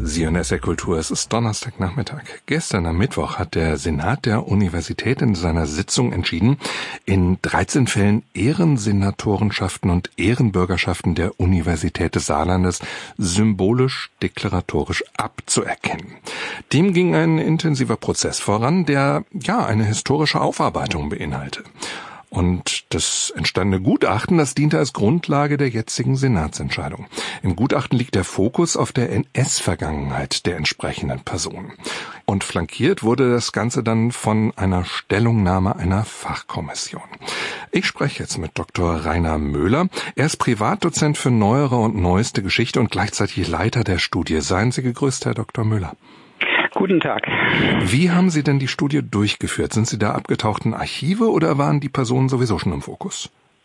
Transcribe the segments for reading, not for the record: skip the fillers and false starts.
Sie und SR Kultur, es ist Donnerstagnachmittag. Gestern am Mittwoch hat der Senat der Universität in seiner Sitzung entschieden, in 13 Fällen Ehrensenatorenschaften und Ehrenbürgerschaften der Universität des Saarlandes symbolisch-deklaratorisch abzuerkennen. Dem ging ein intensiver Prozess voran, der eine historische Aufarbeitung beinhaltet. Und das entstandene Gutachten, das diente als Grundlage der jetzigen Senatsentscheidung. Im Gutachten liegt der Fokus auf der NS-Vergangenheit der entsprechenden Personen. Und flankiert wurde das Ganze dann von einer Stellungnahme einer Fachkommission. Ich spreche jetzt mit Dr. Rainer Möhler. Er ist Privatdozent für neuere und neueste Geschichte und gleichzeitig Leiter der Studie. Seien Sie gegrüßt, Herr Dr. Möhler. Guten Tag. Wie haben Sie denn die Studie durchgeführt? Sind Sie da abgetaucht in Archive oder waren die Personen sowieso schon im Fokus?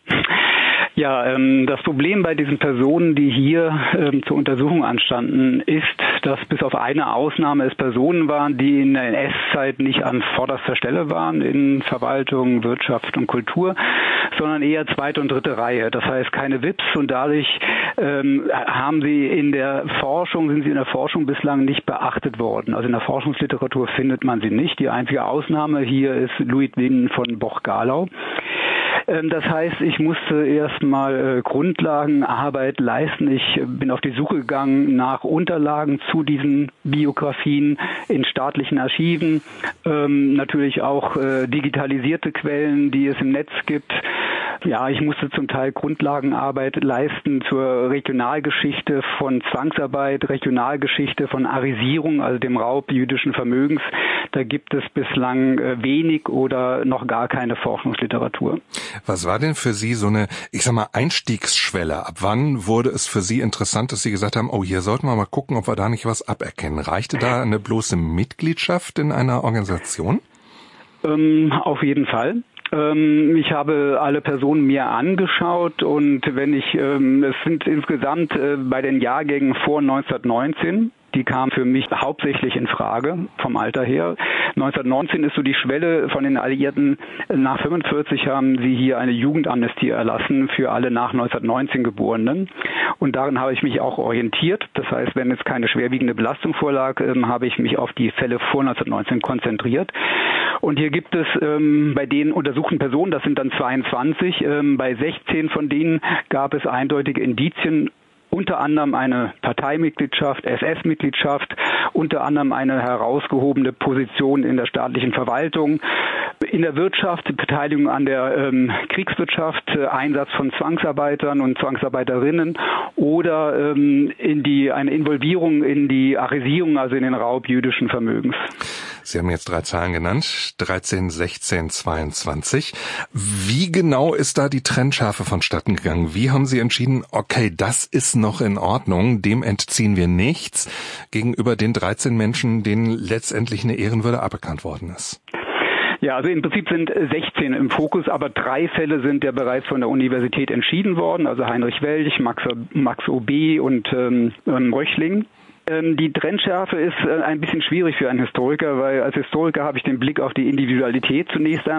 Ja, das Problem bei diesen Personen, die hier zur Untersuchung anstanden, ist, dass bis auf eine Ausnahme es Personen waren, die in der NS-Zeit nicht an vorderster Stelle waren in Verwaltung, Wirtschaft und Kultur, sondern eher zweite und dritte Reihe. Das heißt keine WIPs und dadurch sind sie in der Forschung bislang nicht beachtet worden. Also in der Forschungsliteratur findet man sie nicht. Die einzige Ausnahme hier ist Luitwin von Boch-Galau. Das heißt, ich musste erstmal Grundlagenarbeit leisten. Ich bin auf die Suche gegangen nach Unterlagen zu diesen Biografien in staatlichen Archiven, natürlich auch digitalisierte Quellen, die es im Netz gibt. Ja, ich musste zum Teil Grundlagenarbeit leisten zur Regionalgeschichte von Zwangsarbeit, Regionalgeschichte von Arisierung, also dem Raub jüdischen Vermögens. Da gibt es bislang wenig oder noch gar keine Forschungsliteratur. Was war denn für Sie so eine, Einstiegsschwelle? Ab wann wurde es für Sie interessant, dass Sie gesagt haben, hier sollten wir mal gucken, ob wir da nicht was aberkennen? Reichte da eine bloße Mitgliedschaft in einer Organisation? Auf jeden Fall. Ich habe alle Personen mir angeschaut und es sind insgesamt bei den Jahrgängen vor 1919, die kamen für mich hauptsächlich in Frage vom Alter her. 1919 ist so die Schwelle von den Alliierten. Nach 1945 haben sie hier eine Jugendamnestie erlassen für alle nach 1919 Geborenen. Und darin habe ich mich auch orientiert. Das heißt, wenn jetzt keine schwerwiegende Belastung vorlag, habe ich mich auf die Fälle vor 1919 konzentriert. Und hier gibt es bei den untersuchten Personen, das sind dann 22, bei 16 von denen gab es eindeutige Indizien, unter anderem eine Parteimitgliedschaft, SS-Mitgliedschaft, unter anderem eine herausgehobene Position in der staatlichen Verwaltung, in der Wirtschaft, Beteiligung an der Kriegswirtschaft, Einsatz von Zwangsarbeitern und Zwangsarbeiterinnen oder eine Involvierung in die Arisierung, also in den Raub jüdischen Vermögens. Sie haben jetzt 3 Zahlen genannt, 13, 16, 22. Wie genau ist da die Trennschärfe vonstatten gegangen? Wie haben Sie entschieden, okay, das ist noch in Ordnung, dem entziehen wir nichts, gegenüber den 13 Menschen, denen letztendlich eine Ehrenwürde aberkannt worden ist? Ja, also im Prinzip sind 16 im Fokus, aber 3 Fälle sind ja bereits von der Universität entschieden worden, also Heinrich Welch, Max O.B. und Röchling. Die Trennschärfe ist ein bisschen schwierig für einen Historiker, weil als Historiker habe ich den Blick auf die Individualität zunächst einmal.